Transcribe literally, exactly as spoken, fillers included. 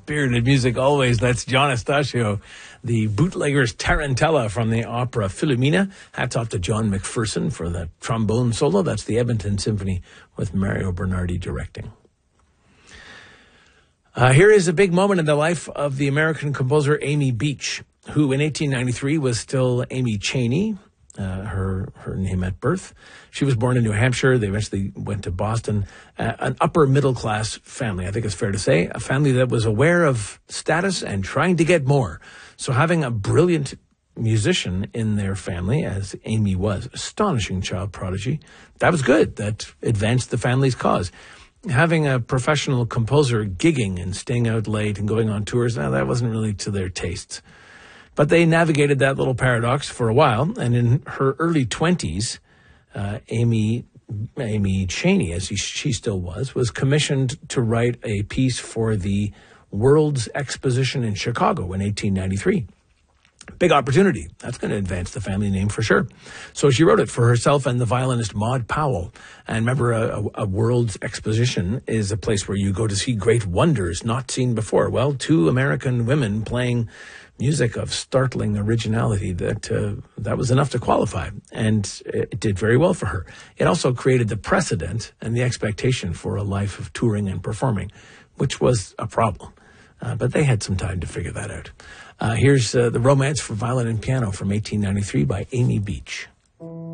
spirited music always. That's John Estacio, the bootlegger's Tarantella from the opera Philomena. Hats off to John McPherson for the trombone solo. That's the Edmonton Symphony with Mario Bernardi directing. Uh, here is a big moment in the life of the American composer Amy Beach, who in eighteen ninety-three was still Amy Cheney, uh, her her name at birth. She was born in New Hampshire. They eventually went to Boston. Uh, an upper middle class family, I think it's fair to say, a family that was aware of status and trying to get more. So having a brilliant musician in their family, as Amy was, astonishing child prodigy, that was good. That advanced the family's cause. Having a professional composer gigging and staying out late and going on tours, now that wasn't really to their tastes. But they navigated that little paradox for a while, and in her early twenties, uh, Amy Amy Cheney, as he, she still was, was commissioned to write a piece for the World's Exposition in Chicago in eighteen ninety-three. Big opportunity. That's going to advance the family name for sure. So she wrote it for herself and the violinist Maud Powell. And remember, a, a, a World's Exposition is a place where you go to see great wonders not seen before. Well, two American women playing music of startling originality, that uh, that was enough to qualify. And it did very well for her. It also created the precedent and the expectation for a life of touring and performing, which was a problem. Uh, but they had some time to figure that out. Uh, here's uh, the Romance for Violin and Piano from eighteen ninety-three by Amy Beach.